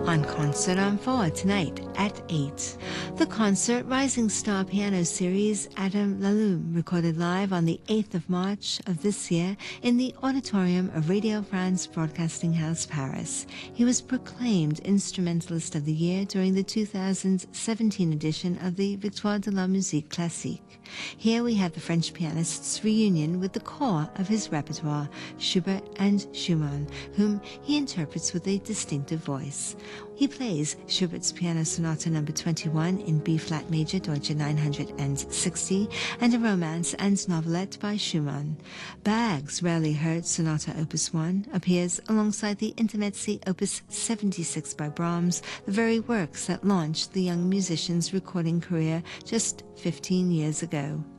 on Concert on 4 tonight at 8. The concert Rising Star Piano Series Adam Laloum recorded live on the 8th of March of this year in the auditorium of Radio France Broadcasting House, Paris. He was proclaimed Instrumentalist of the Year during the 2017 edition of the Victoire de la Musique Classique. Here we have the French pianist's reunion with the core of his repertoire, Schubert and Schumann, whom he interprets with a distinctive voice. He plays Schubert's Piano Sonata No. 21 in B-flat major, Deutsche 960, and a Romance and Novelette by Schumann. Bag's rarely heard Sonata Opus 1 appears alongside the Intermezzi Opus 76 by Brahms, the very works that launched the young musician's recording career just 15 years ago.